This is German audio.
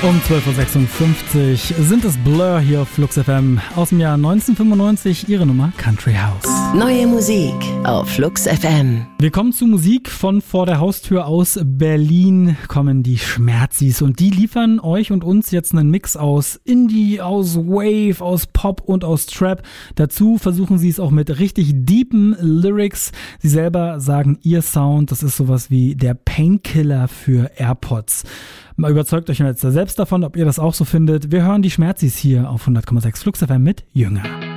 Um 12.56 Uhr sind es Blur hier auf Flux FM. Aus dem Jahr 1995, ihre Nummer Country House. Neue Musik auf Flux FM. Wir kommen zu Musik von vor der Haustür aus Berlin, kommen die Schmerzis und die liefern euch und uns jetzt einen Mix aus Indie, aus Wave, aus Pop und aus Trap. Dazu versuchen sie es auch mit richtig deepen Lyrics. Sie selber sagen, ihr Sound, das ist sowas wie der Painkiller für AirPods. Mal überzeugt euch jetzt selbst davon, ob ihr das auch so findet. Wir hören die Schmerzis hier auf 100,6 Flux FM mit Jünger.